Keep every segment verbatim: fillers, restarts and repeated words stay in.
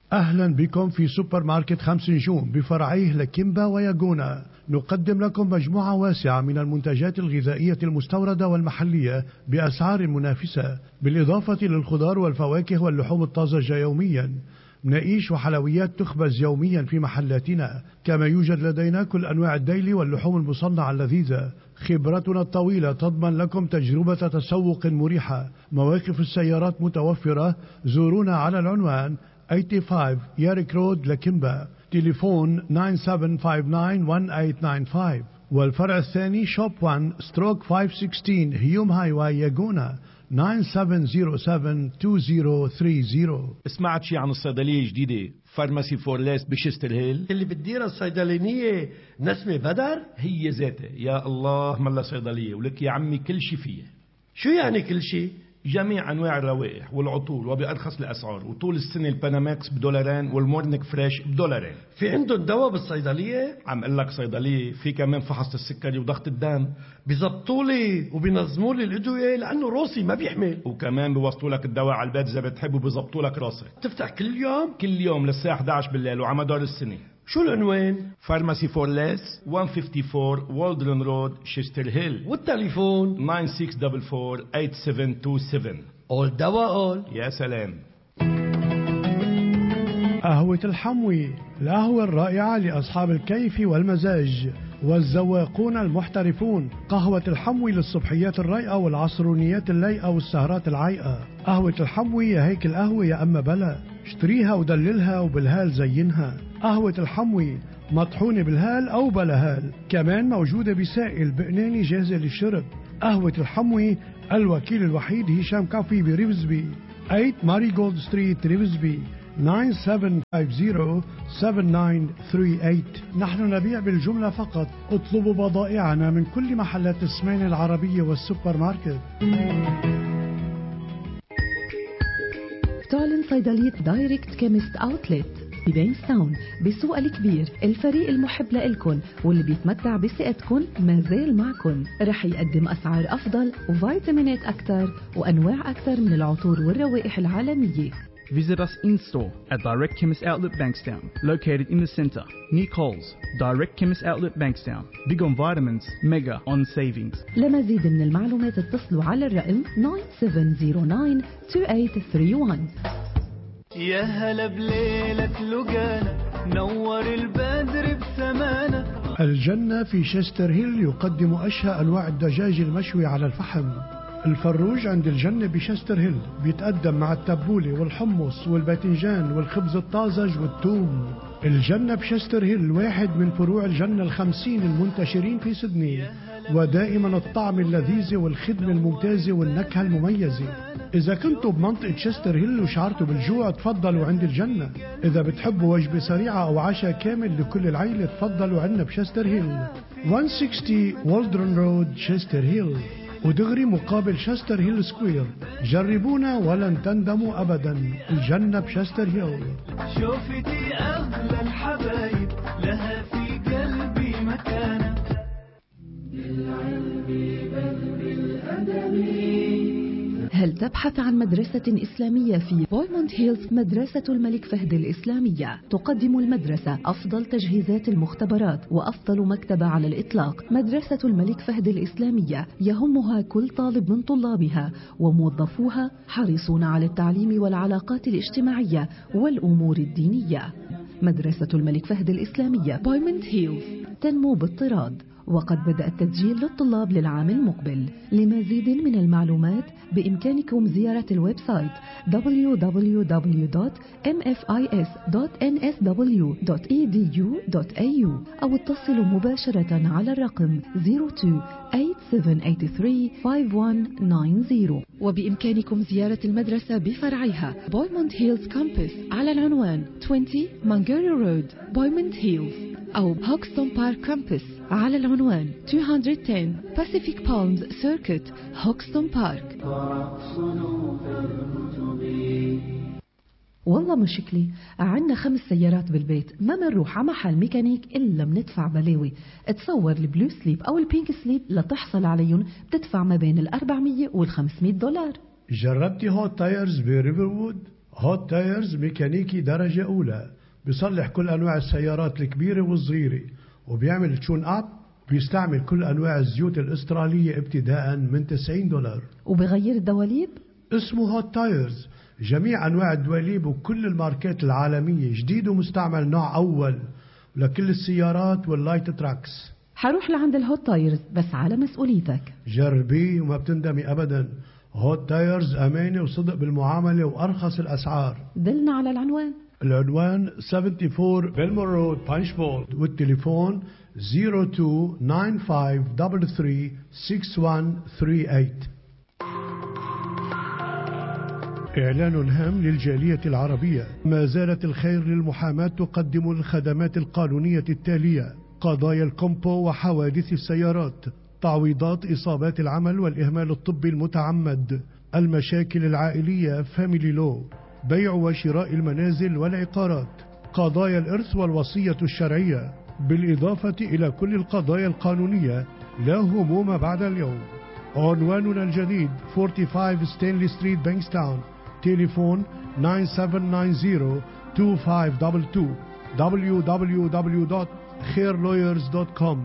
أهلا بكم في سوبر ماركت خمس نجوم بفرعيه لكيمبا وياغونا. نقدم لكم مجموعة واسعة من المنتجات الغذائية المستوردة والمحلية بأسعار منافسة، بالإضافة للخضار والفواكه واللحوم الطازجة يوميا. مناقيش وحلويات تخبز يوميا في محلاتنا، كما يوجد لدينا كل أنواع الديلي واللحوم المصنعة اللذيذة. خبرتنا الطويلة تضمن لكم تجربة تسوق مريحة. مواقف السيارات متوفرة. زورونا على العنوان خمسة وثمانين ياريك رود لكيمبا، تليفون تسعة سبعة خمسة تسعة واحد ثمانية تسعة خمسة، والفرع الثاني شوب واحد ستروك خمسمية وستة عشر هيوم هاي واي ياغونا تسعة سبعة صفر سبعة اثنين صفر ثلاثين. سمعت شي عن الصيدلية الجديدة فارماسي فورليس بشستر هيل اللي بتديرها الصيدلانية نسمة بدر؟ هي ذاتها. يا الله ملا صيدلية ولك يا عمي كل شي فيها. شو يعني كل شي؟ جميع أنواع الروائح والعطور وبأرخص الأسعار، وطول السنة الباناماكس بدولارين والمورنيك فريش بدولارين. في عندهم دواء بالصيدلية؟ عم قل لك صيدلية في كمان فحص السكري وضغط الدم. بيزبطوا لي وبينظموا لي الأدوية لأنه روسي ما بيحمل، وكمان بيوصلوا لك الدواء على البيت إذا بتحب، وبيزبطوا لك راسك. تفتح كل يوم؟ كل يوم للساعة إحدى عشر بالليل وعلى مدار السنة. شو العنوان؟ فارماسي فورليس مئة وخمسة وخمسين والدرن رود شيستر هيل، والتليفون تسعة ستة أربعة أربعة ثمانية سبعة اتنين سبعة. أول دواء أول. يا سلام. قهوة الحموي، القهوة الرائعة لأصحاب الكيف والمزاج والذواقون المحترفون. قهوة الحموي للصبحيات الرايقة والعصرونيات اللايقة والسهرات العايقة. قهوة الحموي يا هيك القهوة يا أما بلا، اشتريها ودللها وبالهال زينها. قهوة الحموي مطحونة بالهال أو بلا هال، كمان موجودة بسائل بقناني جاهزة للشرب. قهوة الحموي الوكيل الوحيد هشام كافي بريفزبي، ثمانية ماري جولد ستريت ريفزبي، تسعة سبعة خمسة صفر سبعة تسعة ثلاثة ثمانية. نحن نبيع بالجملة فقط. اطلبوا بضائعنا من كل محلات السمين العربية والسوبر ماركت. تعلن صيدلية دايركت كيمست اوتلت ببينستاون بسوق الكبير. الفريق المحب لإلكن واللي بيتمتع بثقتكن ما زال معكن. رح يقدم أسعار أفضل وفيتامينات أكثر وأنواع أكثر من العطور والروائح العالمية. Visit us in-store at Direct Chemist Outlet Bankstown, located in the centre, near Coles. Direct Chemist Outlet Bankstown. Big on vitamins, mega on savings. لمزيد من المعلومات اتصلوا على الرقم تسعة سبعة صفر تسعة ثمانية ثمانية واحد. يا هلا بليلة لقانا نور البدر بسمانة. الجنة في شيستر هيل يقدم أشهى أنواع الدجاج المشوي على الفحم. الفروج عند الجنة بشستر هيل بيتقدم مع التبولة والحمص والباذنجان والخبز الطازج والثوم. الجنة بشستر هيل واحد من فروع الجنة الخمسين المنتشرين في سيدني، ودائما الطعم اللذيذ والخدمة الممتازة والنكهة المميزة. إذا كنتوا بمنطقة شستر هيل وشعرتوا بالجوع تفضلوا عند الجنة. إذا بتحبوا وجبة سريعة أو عشاء كامل لكل العيلة تفضلوا عندنا بشستر هيل، مئة وستين والدرن رود شستر هيل، ودغري مقابل شستر هيل سكوير. جربونا ولن تندموا أبدا. الجنة بشستر هيل. شوفتي أغلى الحبايب لها في قلبي مكانة. بالعلم بل بالأدب. هل تبحث عن مدرسة إسلامية في بويموند هيلز؟ مدرسة الملك فهد الإسلامية تقدم المدرسة أفضل تجهيزات المختبرات وأفضل مكتبة على الإطلاق. مدرسة الملك فهد الإسلامية يهمها كل طالب من طلابها، وموظفوها حريصون على التعليم والعلاقات الاجتماعية والأمور الدينية. مدرسة الملك فهد الإسلامية بويموند هيلز تنمو باضطراد، وقد بدأ التسجيل للطلاب للعام المقبل. لمزيد من المعلومات بإمكانكم زيارة الويب سايت دبليو دبليو دبليو دوت إم إف آي إس دوت إن إس دبليو دوت إي دي يو دوت إيه يو أو اتصلوا مباشرة على الرقم صفر اثنين ثمانية سبعة ثمانية ثلاثة خمسة واحد تسعة صفر. وبإمكانكم زيارة المدرسة بفرعيها بويموند هيلز كامبس على العنوان عشرين مانجاري رود بويموند هيلز، أو هوكستون بارك كامبس على العنوان مئتين وعشرة Pacific Palms Circuit هوكستون بارك. والله مشكلة عنا خمس سيارات بالبيت، ما منروح على محل ميكانيك إلا بندفع بلاوي. تصور البلو سليب أو البينك سليب لتحصل عليهم بتدفع ما بين الأربعمية والخمسمية دولار. جربتي هوت تايرز بريفروود؟ هوت تايرز ميكانيكي درجة أولى، بيصلح كل أنواع السيارات الكبيرة والصغيرة، وبيعمل تشون أب، بيستعمل كل أنواع الزيوت الأسترالية ابتداء من تسعين دولار. وبغير الدواليب؟ اسمه هوت تايرز، جميع أنواع الدواليب وكل الماركات العالمية، جديد ومستعمل نوع أول لكل السيارات واللايت تراكس. حروح لعند الهوت تايرز بس على مسؤوليتك. جربيه وما بتندمي أبدا. هوت تايرز أمانة وصدق بالمعاملة وأرخص الأسعار. دلنا على العنوان. العنوان أربعة وسبعين بيلمور رود بانشفولد، والتليفون صفر اثنين تسعة خمسة ثلاثة ثلاثة ستة واحد ثلاثة ثمانية. إعلان هام للجالية العربية. ما زالت الخير للمحاماة تقدم الخدمات القانونية التالية: قضايا الكومبو وحوادث السيارات، تعويضات إصابات العمل والإهمال الطبي المتعمد، المشاكل العائلية فاميلي لو، بيع وشراء المنازل والعقارات، قضايا الإرث والوصية الشرعية، بالإضافة إلى كل القضايا القانونية. لا هموم بعد اليوم. عنواننا الجديد خمسة وأربعين ستانلي ستريت بانكستاون. تليفون تسعة سبعة تسعة صفر اثنين خمسة اثنين اثنين. دبليو دبليو دبليو دوت خير لويرز دوت كوم.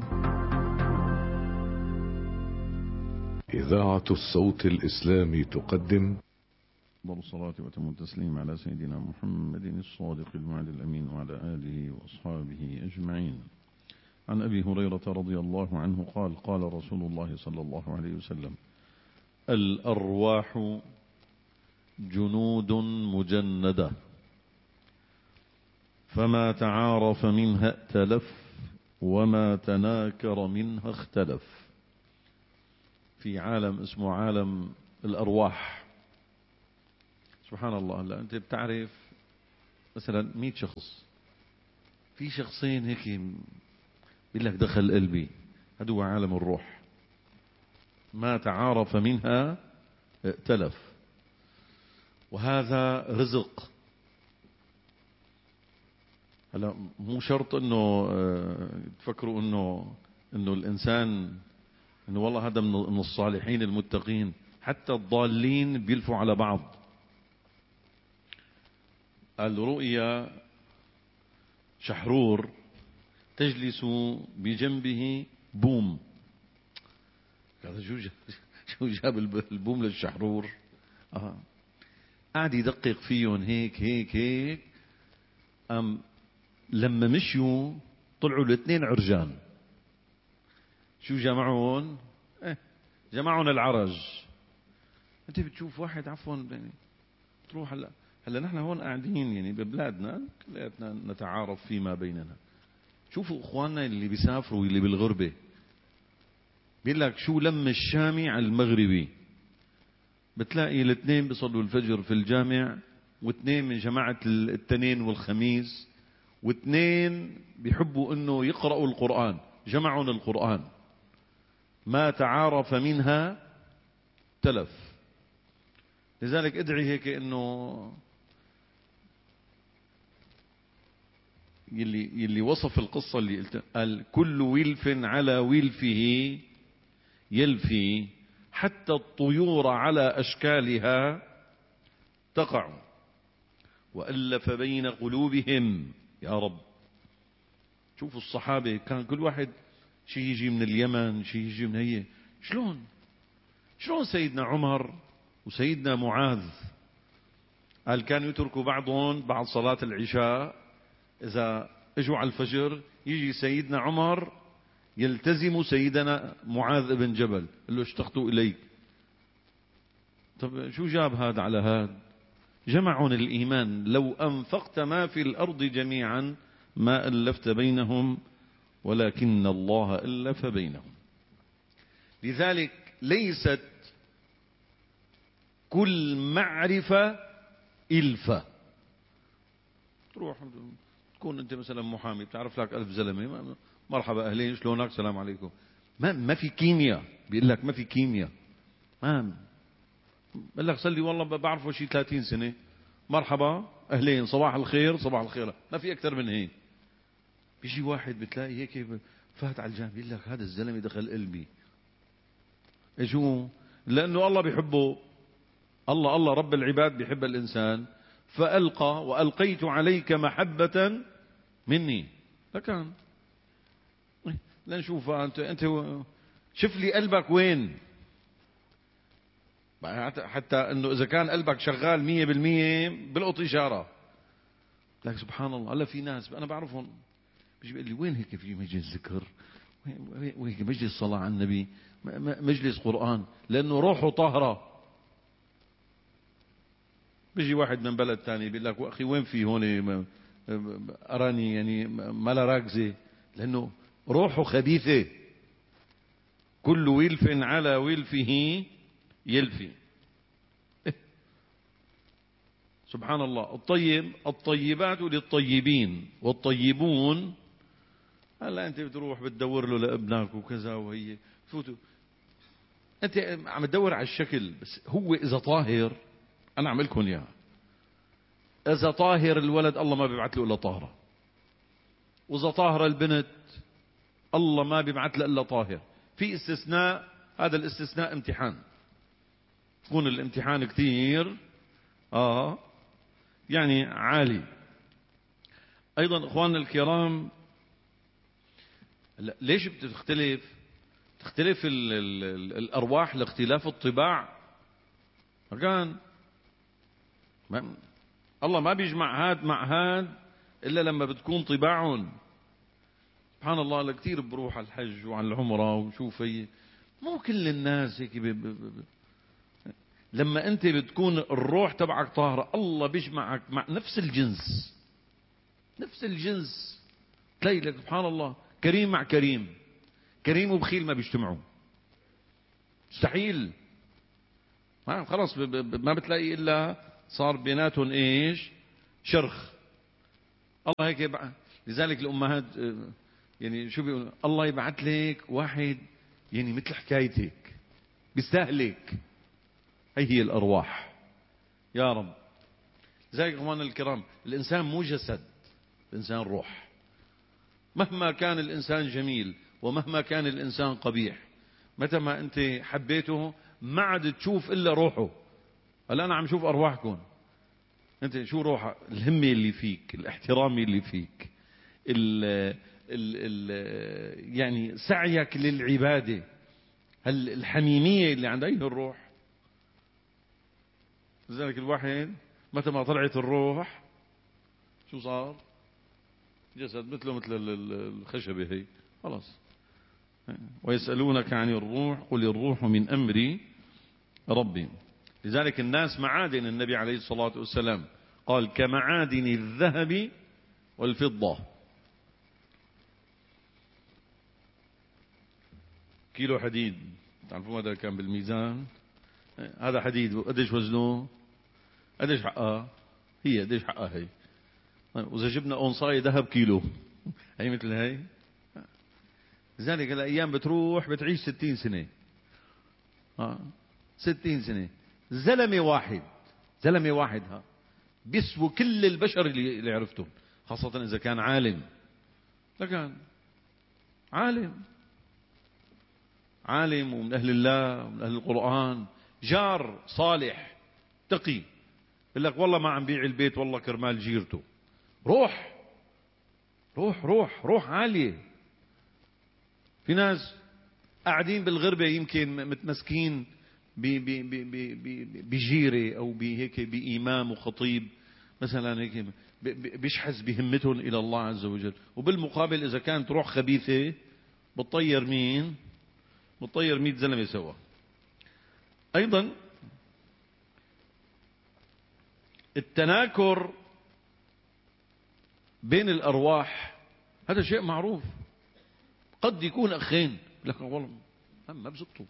إذاعة الصوت الإسلامي تقدم أفضل الصلاة وأتم التسليم على سيدنا محمد الصادق الوعد الأمين وعلى آله وأصحابه أجمعين. عن أبي هريرة رضي الله عنه قال: قال رسول الله صلى الله عليه وسلم: الأرواح جنود مجندة، فما تعارف منها ائتلف، وما تناكر منها اختلف. في عالم اسمه عالم الأرواح. سبحان الله. هلا أنت بتعرف مثلا مئة شخص، في شخصين هيك بيقول لك دخل قلبي، هذا هو عالم الروح. ما تعارف منها ائتلف، وهذا رزق. هلا مو شرط انه تفكروا انه انه الانسان انه والله هذا من الصالحين المتقين، حتى الضالين بيلفوا على بعض. قال: رؤيا شحرور تجلس بجنبه بوم. قال: شو جاب شو جاب البوم للشحرور؟ اه قاعد يدقق فيهم هيك هيك هيك. أم لما مشوا طلعوا الاثنين عرجان. شو جمعون؟ اه جمعون العرج. انت بتشوف واحد عفوا يعني تروح هلا هلا نحن هون قاعدين يعني ببلادنا كلياتنا نتعارف فيما بيننا. شوفوا اخواننا اللي بيسافروا واللي بالغربة، بيقول لك شو لم الشامي على المغربي. بتلاقي الاثنين بيصلوا الفجر في الجامع، واثنين من جماعة الاثنين والخميس، واثنين بيحبوا انه يقرأوا القرآن، جمعوا القرآن. ما تعارف منها تلف. لذلك ادعي هيك انه يلي يلي وصف القصة اللي قلت، قال: كل ويلف على ويلفه يلفي، حتى الطيور على أشكالها تقع، وألف بين قلوبهم. يا رب. شوفوا الصحابة، كان كل واحد شي يجي من اليمن، شي يجي من هي. شلون شلون سيدنا عمر وسيدنا معاذ قال كانوا يتركوا بعضهم بعد صلاة العشاء، إذا اجوا على الفجر يجي سيدنا عمر يلتزم سيدنا معاذ بن جبل، قال له: اشتقت إليك. طب شو جاب هذا على هذا؟ جمعون الإيمان. لو أنفقت ما في الأرض جميعا ما ألفت بينهم، ولكن الله ألف بينهم. لذلك ليست كل معرفة إلفة. تروح تكون أنت مثلا محامي، بتعرف لك ألف زلمة، مرحبا أهلين شلونك سلام عليكم. ما ما في كيمياء. بيقول لك ما في كيمياء. ما بقول لك صلي والله بعرفه شيء ثلاثين سنة، مرحبا أهلين صباح الخير صباح الخير، ما في أكثر من هيك. بيجي واحد بتلاقي هيك فات على الجامع، بيقول لك هذا الزلمة دخل قلبي. شو؟ لأنه الله بيحبه. الله الله رب العباد بيحب الإنسان، فألقى وألقيت عليك محبة مني. لكن لنشوف أنت أنت شوف لي قلبك وين، حتى أنه إذا كان قلبك شغال مية بالمية بلقط إشارة. لكن سبحان الله، هلا في ناس أنا بعرفهم بيجي بيقول لي وين هيك في مجلس ذكر، وهيك مجلس صلاة على النبي، مجلس قرآن، لأنه روحه طاهرة. بيجي واحد من بلد ثاني بيقول لك أخي وين في هون أراني يعني ما لا راكزة، لأنه روحه خبيثة. كل ويلف على ويلفه يلفي. سبحان الله. الطيب الطيبات للطيبين والطيبون. هلا انت بتروح بتدور له لابنك وكذا، وهي فوتوا انت عم تدور على الشكل بس. هو اذا طاهر، انا عم لكم اياها، اذا طاهر الولد الله ما بيبعث له الا طاهره، واذا طاهره البنت الله ما بيبعث له الا طاهر. في استثناء، هذا الاستثناء امتحان، يكون الامتحان كثير اه يعني عالي. ايضا اخواننا الكرام، ليش بتختلف تختلف ال ال ال الارواح لاختلاف الطباع؟ كان الله ما بيجمع هاد مع هاد الا لما بتكون طباعهم. سبحان الله، كثير بروح على الحج وعلى العمره وشوف هي مو كل الناس هيك ب ب ب لما انت بتكون الروح تبعك طاهره الله بيجمعك مع نفس الجنس، نفس الجنس. تلاقي لك سبحان الله كريم مع كريم، كريم وبخيل ما بيجتمعوا، مستحيل. ما خلاص ما بتلاقي الا صار بيناتهم ايش؟ شرخ. الله هيك يبقى. لذلك الامهات يعني شو بيقولوا؟ الله يبعث لك واحد يعني مثل حكايتك بيستاهلك. هي هي الارواح يا رب. لذلك اخواننا الكرام، الانسان مو جسد، الانسان روح. مهما كان الانسان جميل ومهما كان الانسان قبيح، متى ما انت حبيته ما عاد تشوف الا روحه. هلا انا عم شوف ارواحكم، انت شو روحك؟ الهمه اللي فيك، الاحترام اللي فيك، ال ال ال يعني سعيك للعباده، هل الحميميه اللي عند اي الروح. لذلك الواحد متى ما طلعت الروح شو صار؟ جسد مثله مثل الخشبه هي خلاص. ويسألونك عن الروح قل الروح من أمر ربي. لذلك الناس معادن. النبي عليه الصلاة والسلام قال كمعادن الذهب والفضة. كيلو حديد تعرفوا هذا كان بالميزان، هذا حديد قديش وزنه؟ قديش حقها؟ هي قديش حقها هي؟ وإذا جبنا أونصاية ذهب كيلو هي مثل هي. لذلك الأيام بتروح بتعيش ستين سنة. آه. ستين سنة. زلمة واحد زلمة واحد ها بيسوى كل البشر اللي, اللي عرفتهم، خاصة إذا كان عالم. لكن عالم عالم ومن أهل الله ومن أهل القرآن، جار صالح تقي، يقول لك والله ما عم بيع البيت والله كرمال جيرته. روح روح روح روح عالية. في ناس قاعدين بالغربة يمكن متمسكين بجيرة أو بهيك بإمام وخطيب مثلا هيك بيشحذ بهمتهم إلى الله عز وجل، وبالمقابل إذا كانت روح خبيثة بتطير مين؟ بتطير مئة زلمة سوا. أيضا التناكر بين الأرواح هذا شيء معروف. قد يكون أخين لكن والله ما بزبطوا.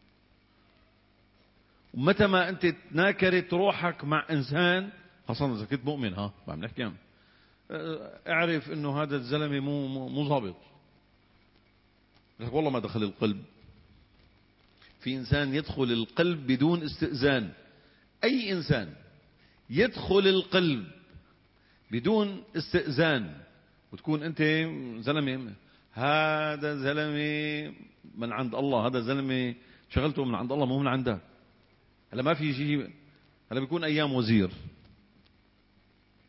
ومتى ما أنت تناكرت روحك مع إنسان، خاصة إذا كنت مؤمن، ها ما عم نحكي عن اعرف إنه هذا الزلمة مو مو ضابط. لك والله ما دخل القلب. في إنسان يدخل القلب بدون استئذان. أي إنسان يدخل القلب بدون استئذان وتكون أنت زلمة، هذا زلمة من عند الله، هذا زلمة شغلته من عند الله مو من عندك. هلا ما في شيء، هلا بيكون أيام وزير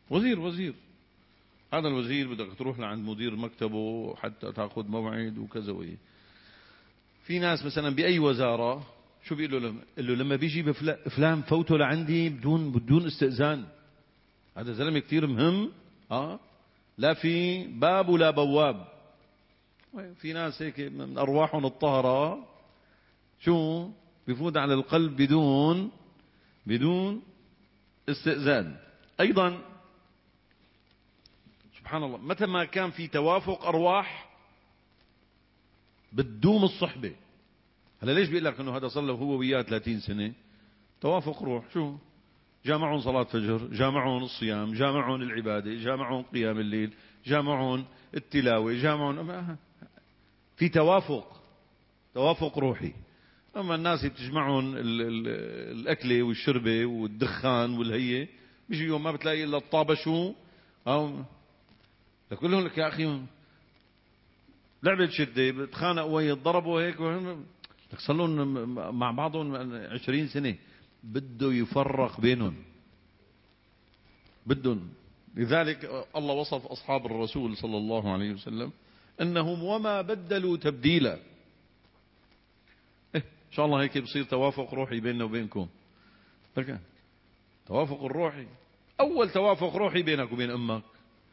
وزير وزير هذا الوزير بدك تروح لعند مدير مكتبه حتى تاخذ موعد وكذا وإيه. في ناس مثلا بأي وزارة شو بيقولوا له؟ قال له لما بيجي فلان فوته لعندي بدون بدون استئذان. هذا زلمه كثير مهم. اه لا في باب ولا بواب. في ناس هيك من ارواحهم الطاهره شو بيفوت على القلب بدون بدون استئذان. ايضا سبحان الله متى ما كان في توافق ارواح بتدوم الصحبه. هلا ليش بيقول لك انه هذا صار له هو وياه ثلاثين سنه؟ توافق روح. شو جامعون صلاة فجر، جامعون الصيام، جامعون العبادة، جامعون قيام الليل، جامعون التلاوة، جامعون في توافق توافق روحي. أما الناس بتجمعون الأكلة والشربة والدخان والهية بيجي يوم ما بتلاقي إلا الطابة شو أو لكلهم لك يا أخي لعبة شدة بتخانقوا ويتضربوا هيك لك صار لهم مع بعضهم عشرين سنة بده يفرق بينهم بدهم. لذلك الله وصف أصحاب الرسول صلى الله عليه وسلم أنهم وما بدلوا تبديلا. إيه إن شاء الله هيك بصير توافق روحي بيننا وبينكم. لكن توافق الروحي أول توافق روحي بينك وبين أمك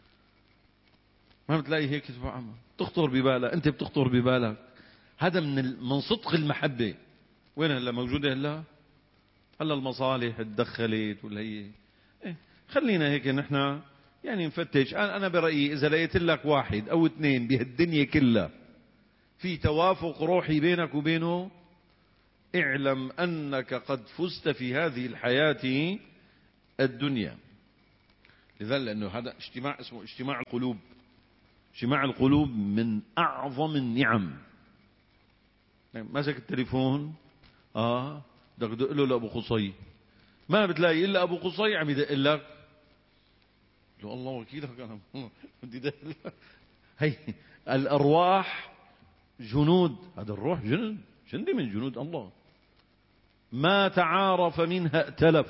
ما بتلاقي هيك تخطر ببالك أنت بتخطر ببالك. هذا من من صدق المحبة. وين هلا موجودة هلا؟ هلا المصالح تدخلت ولا هي إيه خلينا هيك نحن يعني نفتش. انا انا برايي اذا لقيت لك واحد او اثنين بهالدنيا كلها في توافق روحي بينك وبينه اعلم انك قد فزت في هذه الحياة الدنيا. لذلك لانه هذا اجتماع اسمه اجتماع القلوب. اجتماع القلوب من اعظم النعم. ماسك التليفون اه بدك تدق له لابو قصي ما بتلاقي الا ابو قصي عم يدق لك. لو الله وكيلك انا بدي ادق. هي الارواح جنود. هذا الروح جند جندي من جنود الله. ما تعارف منها ائتلف.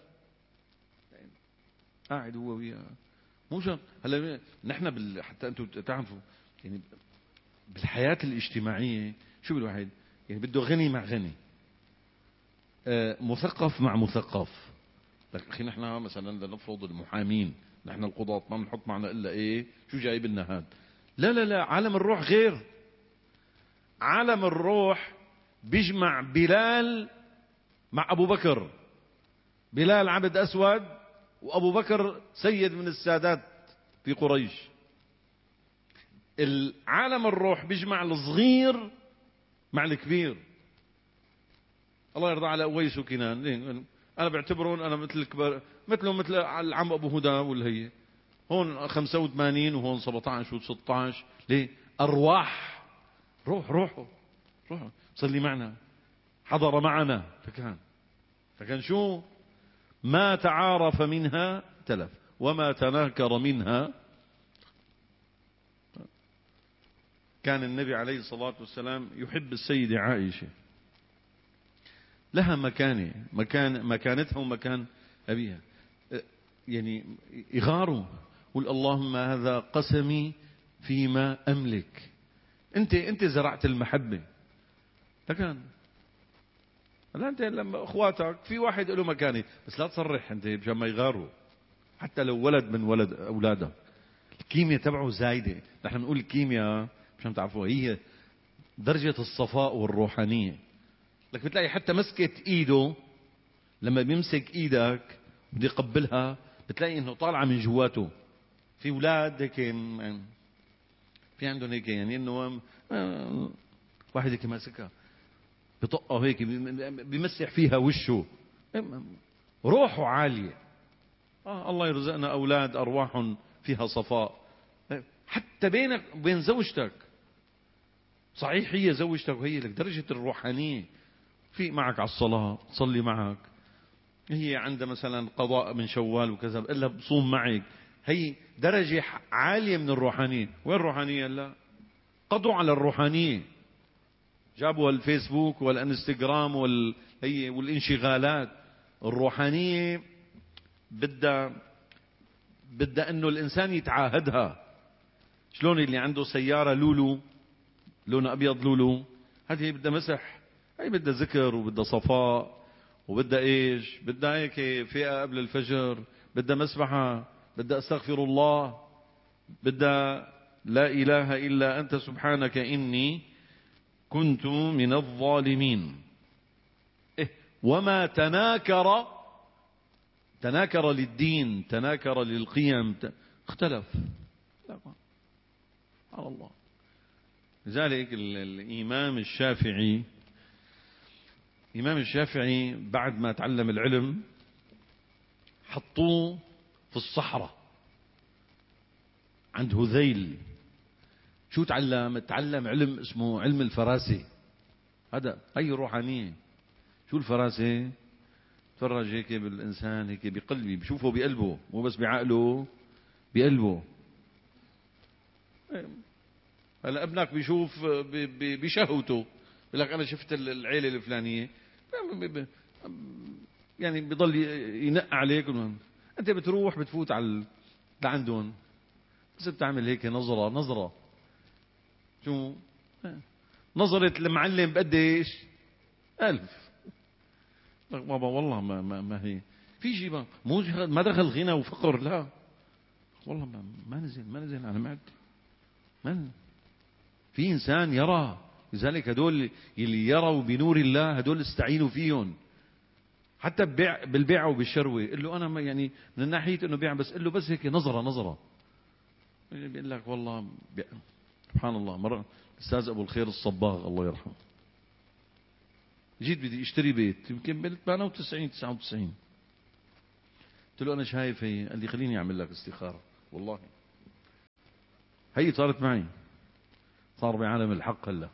قاعد هو وياه مو شرط. هلا نحن بال... حتى انتم تعرفوا يعني بالحياه الاجتماعيه شو بالواحد يعني بده غني مع غني مثقف مع مثقف. لك اخي نحن مثلا لنفرض المحامين نحن القضاة ما بنحط معنا الا ايه شو جايب لنا هاد. لا لا لا عالم الروح غير. عالم الروح بيجمع بلال مع ابو بكر. بلال عبد اسود وابو بكر سيد من السادات في قريش. العالم الروح بيجمع الصغير مع الكبير. الله يرضى على أويس وكنان. أنا بعتبرهم أنا مثل الكبار مثله مثل العم أبو هدى والهي هون خمسة وثمانين وهون سبعة عشر وستة عشر. ليه؟ أرواح روح روحوا روحوا صلي معنا حضر معنا. فكان فكان شو ما تعارف منها تلف وما تناكر منها. كان النبي عليه الصلاة والسلام يحب السيدة عائشة لها مكانة مكان مكانتها ومكان أبيها يعني يغاروا قل اللهم هذا قسمي فيما أملك. أنت أنت زرعت المحبة. لكن لا أنت لما أخواتك في واحد له مكانة بس لا تصرح أنت مشان ما يغاروا حتى لو ولد من ولد أولادك. الكيمياء تبعه زايدة. نحن نقول الكيمياء مشان تعرفوا هي درجة الصفاء والروحانية. لك بتلاقي حتى مسكة ايده لما بيمسك ايدك بده يقبلها بتلاقي انه طالعه من جواته. في اولاد هيك في عندهم هيك يعني انه واحد هيك ماسكها بطقه هيك بيمسح فيها وشه روحه عاليه. آه الله يرزقنا اولاد ارواح فيها صفاء. حتى بينك وبين زوجتك صحيح هي زوجتك وهي لك درجه الروحانيه. في معك على الصلاة تصلي معك. هي عندها مثلا قضاء من شوال وكذا إلا بصوم معك. هي درجة عالية من الروحانية. وين الروحانية هلا؟ قضوا على الروحانية. جابوا الفيسبوك والانستغرام وال هي والانشغالات. الروحانية بدها بدها انه الانسان يتعاهدها. شلون اللي عنده سيارة لولو لونها ابيض لولو، هذه بدها مسح، هي بدها ذكر وبدها صفاء وبدها ايش، بدها هيك فئة قبل الفجر، بدها مسبحة، بدها استغفر الله، بدها لا اله الا انت سبحانك اني كنت من الظالمين. إيه وما تناكر تناكر للدين، تناكر للقيم، اختلف على الله. لذلك الإمام الشافعي الإمام الشافعي بعد ما تعلم العلم حطوه في الصحراء عند هذيل. شو تعلم؟ تعلم علم اسمه علم الفراسة. هذا هي روحانية. شو الفراسة؟ تفرج هيك بالإنسان هيك بقلبي، بشوفه بقلبه، مو بس بعقله، بقلبه. هلا ابنك بيشوف بشهوته، بيقول لك انا شفت العيله الفلانيه، يعني بيضل ينق عليك. انت بتروح بتفوت على لعندهم، بس بتعمل هيك نظره نظره. شو نظره المعلم بقديش؟ ألف. بابا والله ما ما, ما هي في شيء مو ما دخل غنى وفقر، لا والله ما, ما نزل ما نزل على معدتي. من في إنسان يرى. لذلك هدول اللي يروا بنور الله هدول استعينوا فيهم. حتى ببيع بالبيع وبالشروة، قل له أنا يعني من ناحية إنه بيع، بس قل له بس هيك نظرة نظرة. بيقول لك والله بيع. سبحان الله. مرة الأستاذ أبو الخير الصباغ الله يرحمه، جيت بدي اشتري بيت يمكن بال ثمانية وتسعين تسعة وتسعين. قلت له أنا شايف هي، قال لي خليني أعمل لك استخارة. والله هي صارت معي، صار بعالم الحق هلا.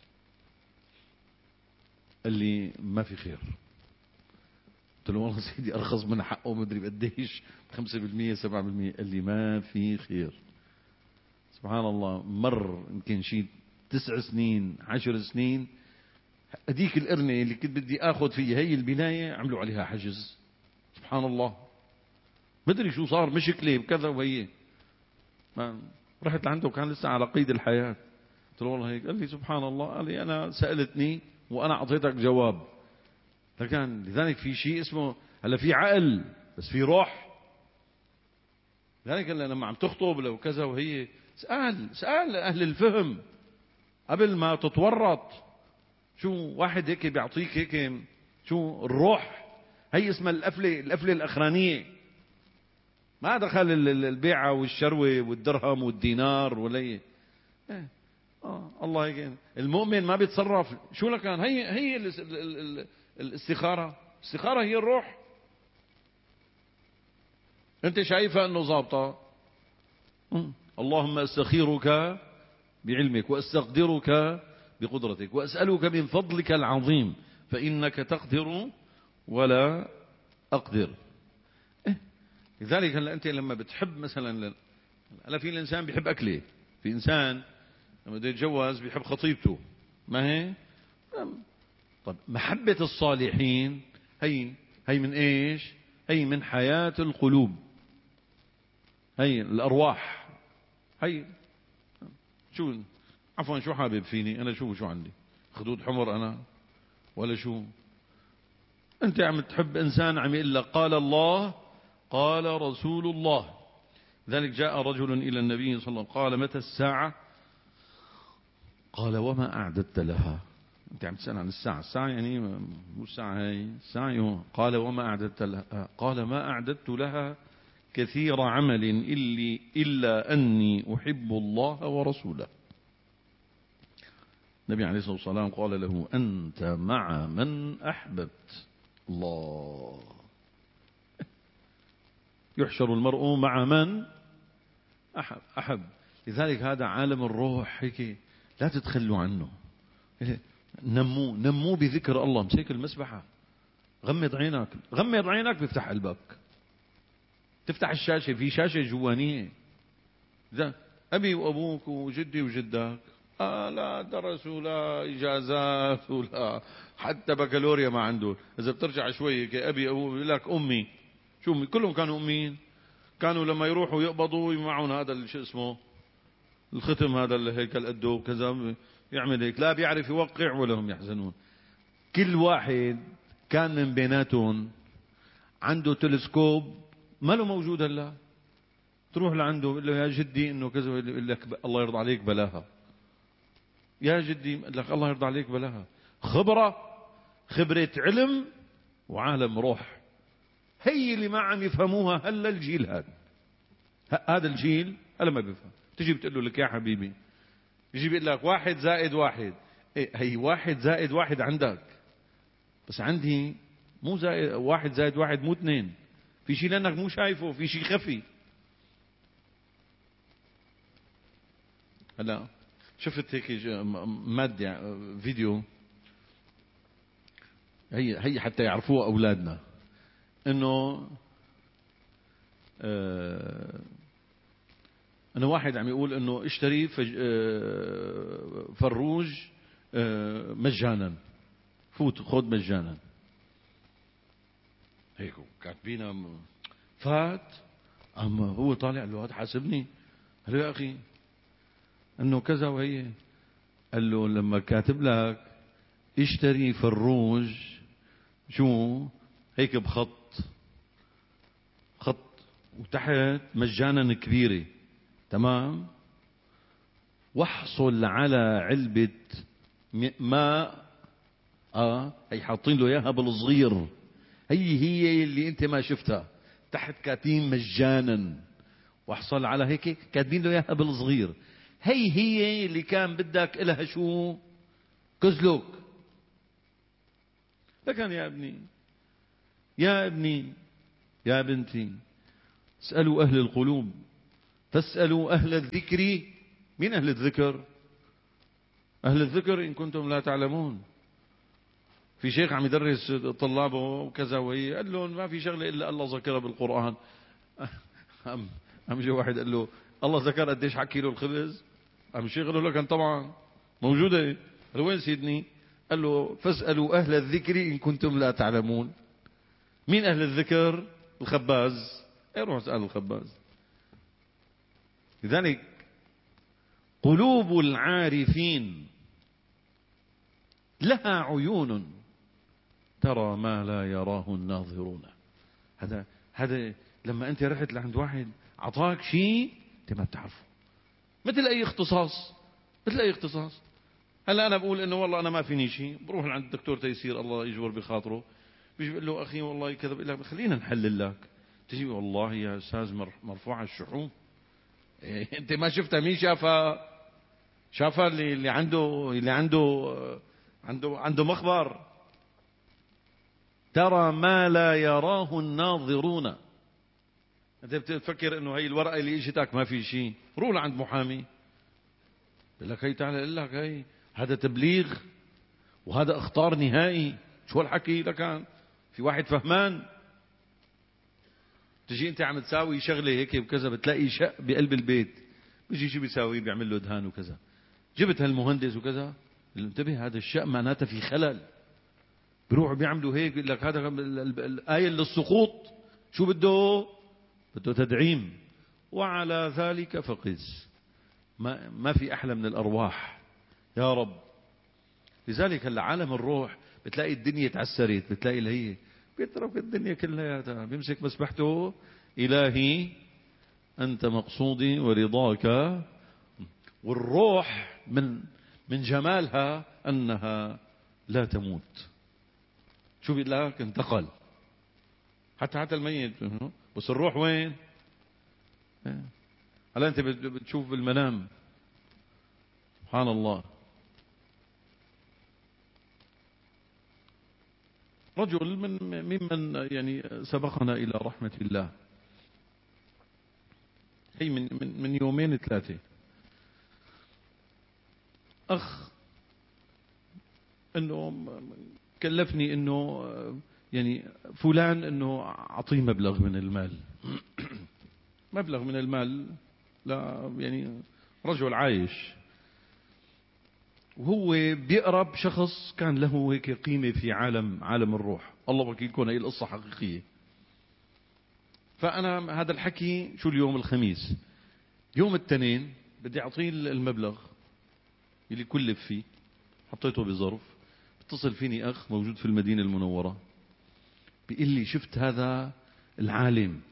قال لي ما في خير. قلت له والله سيدي ارخص من حقه مدري قديش، خمسة بالمية سبعة بالمية. قال لي ما في خير. سبحان الله. مر يمكن شيء تسع سنين عشر سنين، هذيك القرنة اللي كنت بدي اخذ فيها هي البناية عملوا عليها حجز. سبحان الله. مدري شو صار، مشكلة بكذا وهي. ما رحت لعنده كان لسه على قيد الحياة. قلت له والله هيك. قال لي سبحان الله. قال لي أنا سألتني وأنا أعطيتك جواب. لكن لذلك في شيء اسمه هلا في عقل بس في روح. لذلك لما عم تخطب لو كذا وهي سأل سأل أهل الفهم قبل ما تتورط. شو واحد هيك بيعطيك هيك شو الروح، هي اسمها القفلة القفلة الأخرانية. ما دخل البيعة والشروة والدرهم والدينار ولا إيه. آه الله هيك. المؤمن ما بيتصرف. شو لكان هي هي الاستخارة. الاستخارة هي الروح. أنت شايفة أنه ضابطة. اللهم أستخيرك بعلمك وأستقدرك بقدرتك وأسألك من فضلك العظيم فإنك تقدر ولا أقدر. لذلك هلا أنت لما بتحب مثلا، هلا في الإنسان بيحب أكله، في إنسان لما بده يتجوز بيحب خطيبته، ما هي؟ طب محبة الصالحين هي هي من إيش؟ هي من حياة القلوب، هي الأرواح. هي شو عفوا شو حابب فيني أنا؟ شو شو عندي خدود حمر أنا ولا شو؟ أنت عم تحب إنسان عم يقول لك قال الله قال رسول الله. ذلك جاء رجل إلى النبي صلى الله عليه وسلم قال متى الساعة؟ قال وما أعددت لها؟ أنت عم تسأل عن الساعة. الساعة يعني مو الساعة هاي الساعة. قال وما أعددت لها؟ قال ما أعددت لها كثير عمل إلا, إلا أني أحب الله ورسوله. النبي عليه الصلاة والسلام قال له أنت مع من أحببت. الله. يحشر المرء مع من أحب, أحب. لذلك هذا عالم الروح هيك لا تتخلوا عنه. نمو نمو بذكر الله. مسيك المسبحة، غمض عينك، غمض عينك بيفتح قلبك. تفتح الشاشة، في شاشة جوانية. إذا أبي وأبوك وجدي وجدك آه لا درسوا لا إجازات ولا حتى بكالوريا ما عنده. إذا بترجع شوي كأبي أبوه يقول لك أمي. شو كلهم كانوا أمين. كانوا لما يروحوا يقبضوا معهم هذا شو اسمه الختم هذا اللي هيك قده وكذا يعمل هيك، لا بيعرف يوقع ولا هم يحزنون. كل واحد كان من بيناتهم عنده تلسكوب ما له موجود هلا، تروح لعنده يقول له يا جدي انه كذا، يقول لك الله يرضى عليك بلاها. يا جدي يقول لك الله يرضى عليك بلاها. خبرة خبرة علم وعالم روح، هي اللي ما عم يفهموها هلا الجيل هذا. هذا الجيل هلا ما بيفهم. تجي بتقول له لك يا حبيبي، يجي بيقول لك واحد زائد واحد، إيه هي واحد زائد واحد عندك، بس عندي مو زائد واحد زائد واحد مو اثنين، في شيء لانك مو شايفه، في شيء خفي. هلا شفت هيك مادة فيديو، هي هي حتى يعرفوها اولادنا، انه آه أنا واحد عم يقول إنه اشتري فروج مجانا، فوت خذ مجانا هيك كاتبينها. فات أما هو طالع له هذا حاسبني، قال له يا أخي إنه كذا وهي، قال له لما كاتب لك اشتري فروج شو هيك بخط خط وتحت مجانا كبيرة، تمام، واحصل على علبة ماء، اه هي حاطين له اياها بالصغير، هي هي اللي انت ما شفتها، تحت كاتبين مجانا، واحصل على هيك كاتبين له اياها بالصغير، هي هي اللي كان بدك لها شو كزلوك. لكن يا ابني يا ابني يا بنتي، اسألوا أهل القلوب فاسألوا أهل الذكر. من أهل الذكر؟ أهل الذكر إن كنتم لا تعلمون. في شيخ عم يدرس طلابه وكذا وهي، قال لهم ما في شغلة إلا الله ذكرها بالقرآن. أم أم جو واحد قال له الله ذكر قديش حكي له الخبز؟ أم شيخ قال له لكن طبعا موجودة. قال وين سيدني؟ قال له فاسألوا أهل الذكر إن كنتم لا تعلمون. مين أهل الذكر؟ الخباز. ايه روح اسأل الخباز. لذلك قلوب العارفين لها عيون ترى ما لا يراه الناظرون. هذا هذا لما انت رحت لعند واحد اعطاك شيء انت ما بتعرفه، مثل اي اختصاص، مثل اي اختصاص. هلا انا بقول انه والله انا ما فيني شيء، بروح لعند الدكتور تيسير الله يجبر بخاطره، بيجي بيقول له اخي والله كذا، بقول لك خلينا نحلل لك. تجي والله يا استاذ مرفوع الشحوم. إيه انت ما شفتها؟ مين شافها؟ شافها اللي اللي عنده اللي عنده عنده عنده مخبر. ترى ما لا يراه الناظرون. انت بتفكر انه هي الورقه اللي اجتك ما في شيء، روح لعند محامي بقول لك هي تعال اقول لك هي هذا تبليغ وهذا اخطار نهائي. شو هالحكي لكان؟ في واحد فهمان. تجي انت عم تساوي شغله هيك وكذا، بتلاقي شق بقلب البيت، بيجي شو بيساوي؟ بيعمل له دهان وكذا. جبت هالمهندس وكذا، انتبه هذا الشق معناته في خلل. بيروحوا بيعملوا هيك بيقول لك هذا الآية للسقوط. شو بده؟ بده تدعيم. وعلى ذلك فقس. ما ما في احلى من الارواح يا رب. لذلك هلا عالم الروح بتلاقي الدنيا تعسرت، بتلاقي اللي هي بيترك الدنيا كلها، بيمسك مسبحته إلهي أنت مقصودي ورضاك. والروح من من جمالها أنها لا تموت. شو بيقول لك؟ انتقل حتى حتى الميت، بس الروح وين؟ هلا أنت بتشوف بالمنام سبحان الله رجل من ممن يعني سبقنا إلى رحمة الله، هي من من من يومين ثلاثة، أخ إنه كلفني إنه يعني فلان إنه أعطيه مبلغ من المال مبلغ من المال، لا يعني رجل عايش، وهو بيقرب شخص كان له هيك قيمة في عالم عالم الروح. الله وكيل كون هي القصة حقيقية. فأنا هذا الحكي شو اليوم الخميس، يوم الاثنين بدي أعطيه المبلغ اللي كلف فيه، حطيته بظرف. اتصل فيني أخ موجود في المدينة المنورة بيقول لي شفت هذا العالم،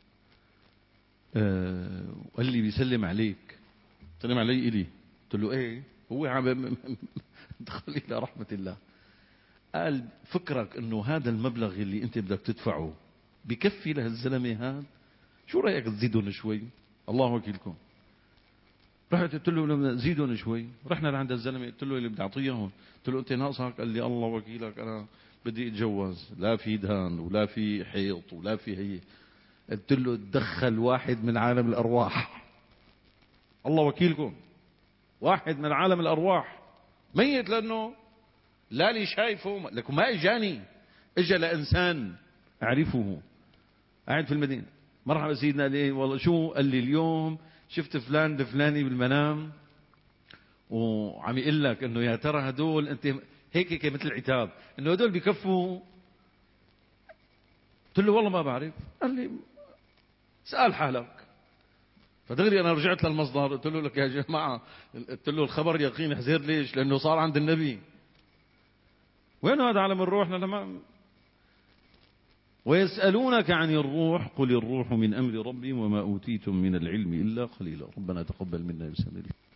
أه وقال لي بيسلم عليك. سلم علي إلي، قلت له ايه، هو عم دخل إلى رحمة الله. قال فكرك انه هذا المبلغ اللي انت بدك تدفعه بكفي لهالزلمه هذا؟ شو رايك تزيدون شوي؟ الله وكيلكم. رحت قلت له زيدون شوي. رحنا لعند الزلمه قلت له اللي بدي اعطيه هون، قلت له انت ناقصك؟ قال لي الله وكيلك انا بدي اتجوز، لا في دهان ولا في حيط ولا في هي. قلت له تدخل واحد من عالم الارواح، الله وكيلكم، واحد من عالم الارواح ميت، لانه لا لي شايفه لكم، ما اجاني، اجى لانسان اعرفه قاعد في المدينه. مرحبا سيدنا، قال لي والله شو؟ قال لي اليوم شفت فلان الفلاني بالمنام وعم يقول لك انه يا ترى هدول انت هيك هيك مثل العتاب انه هدول بكفوا. قلت له والله ما بعرف. قال لي سأل حالك. فدغري انا رجعت للمصدر قلت له لك يا جماعه، قلت له الخبر يقين حزير، ليش؟ لانه صار عند النبي. وين هذا عالم الروح؟ لما ويسألونك عن الروح قل الروح من أمر ربي وما أوتيتم من العلم إلا قليلا. ربنا تقبل منا بسم الله.